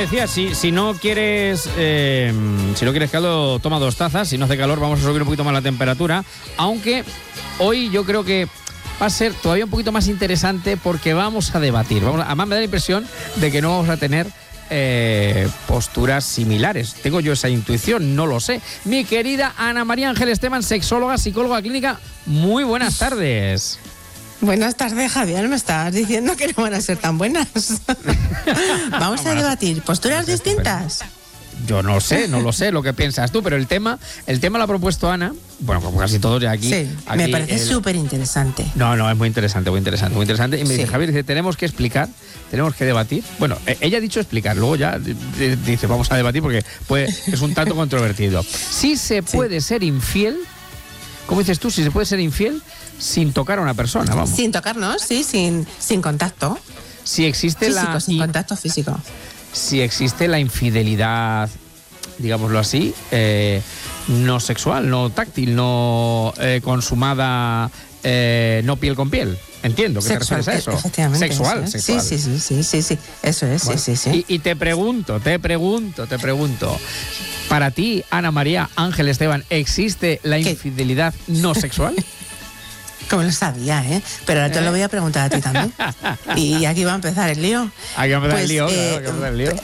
decía, si no quieres caldo, toma 2 tazas. Si no hace calor, vamos a subir un poquito más la temperatura. Aunque hoy yo creo que va a ser todavía un poquito más interesante porque vamos a debatir. Además, me da la impresión de que no vamos a tener posturas similares. Tengo yo esa intuición, no lo sé. Mi querida Ana María Ángel Esteban, sexóloga, psicóloga clínica, muy buenas tardes. Buenas tardes, Javier. Me estabas diciendo que no van a ser tan buenas. Vamos a debatir posturas distintas. Yo no lo sé lo que piensas tú, pero el tema lo ha propuesto Ana. Bueno, como casi todos ya aquí. Sí, me parece súper interesante. No, es muy interesante. Y me dice, Javier, tenemos que explicar, tenemos que debatir. Bueno, ella ha dicho explicar, luego ya dice, vamos a debatir porque es un tanto controvertido. Si se puede ser infiel, ¿cómo dices tú? Si se puede ser infiel sin tocar a una persona, vamos. Sin tocarnos, sí, sin contacto. Si existe sin contacto físico. Si existe la infidelidad, digámoslo así, no sexual, no táctil, no consumada, no piel con piel. Entiendo que sexual, te refieres a eso. Efectivamente. Sexual. Sí. Eso es, bueno, sí. Y te pregunto. Para ti, Ana María Ángel Esteban, ¿existe la infidelidad no sexual? Como lo sabía, pero ahora te lo voy a preguntar a ti también. Y aquí va a empezar el lío. Aquí va a empezar el lío, claro.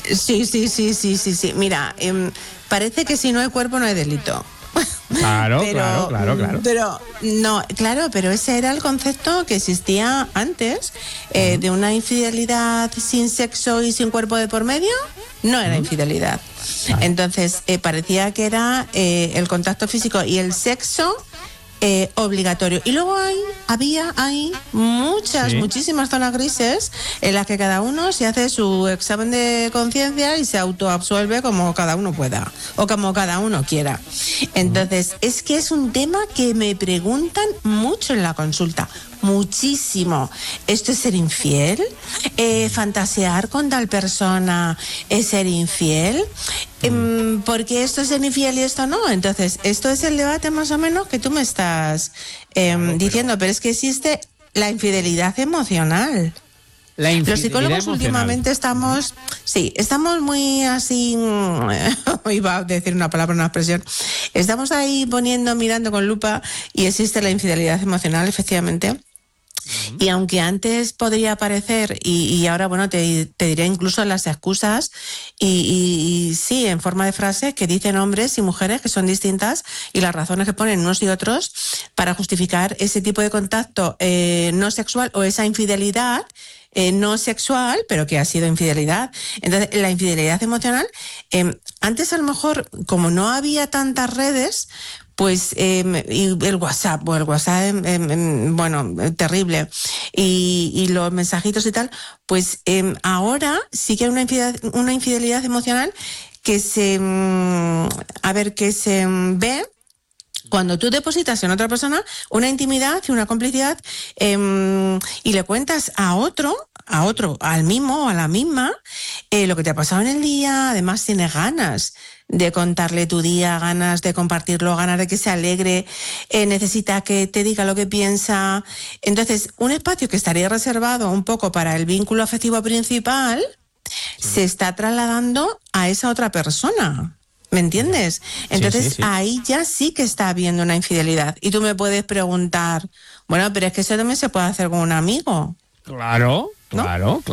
Sí. Mira, parece que si no hay cuerpo no hay delito. Claro. Pero no, claro, pero ese era el concepto que existía antes de una infidelidad sin sexo y sin cuerpo de por medio. No era infidelidad. Entonces, parecía que era el contacto físico y el sexo obligatorio. Y luego había muchísimas zonas grises en las que cada uno se hace su examen de conciencia y se autoabsuelve como cada uno pueda o como cada uno quiera. Entonces, es que es un tema que me preguntan mucho en la consulta. Muchísimo. ¿Esto es ser infiel? ¿Fantasear con tal persona es ser infiel? Porque esto es ser infiel y esto no. Entonces, esto es el debate más o menos que tú me estás diciendo, pero es que existe la infidelidad emocional. Los psicólogos últimamente estamos muy así, iba a decir una palabra, una expresión, estamos ahí mirando con lupa y existe la infidelidad emocional, efectivamente. Y aunque antes podría parecer, y ahora, bueno, te diré incluso las excusas, y sí, en forma de frases que dicen hombres y mujeres que son distintas, y las razones que ponen unos y otros para justificar ese tipo de contacto no sexual o esa infidelidad no sexual, pero que ha sido infidelidad. Entonces, la infidelidad emocional, antes a lo mejor, como no había tantas redes, pues y el WhatsApp, bueno, terrible, y los mensajitos y tal, pues ahora sí que hay una infidelidad emocional que se ve cuando tú depositas en otra persona una intimidad y una complicidad y le cuentas a otro, al mismo o a la misma, lo que te ha pasado en el día. Además tienes ganas de contarle tu día, ganas de compartirlo, ganas de que se alegre, necesita que te diga lo que piensa. Entonces, un espacio que estaría reservado un poco para el vínculo afectivo principal se está trasladando a esa otra persona. ¿Me entiendes? Entonces, sí. Ahí ya sí que está habiendo una infidelidad. Y tú me puedes preguntar, bueno, pero es que eso también se puede hacer con un amigo. Claro, ¿no? Claro.